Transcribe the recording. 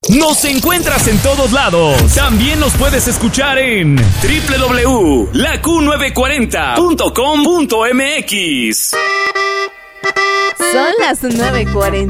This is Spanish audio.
Nos encuentras en todos lados. También nos puedes escuchar en www.laq940.com.mx. Son las 9:40.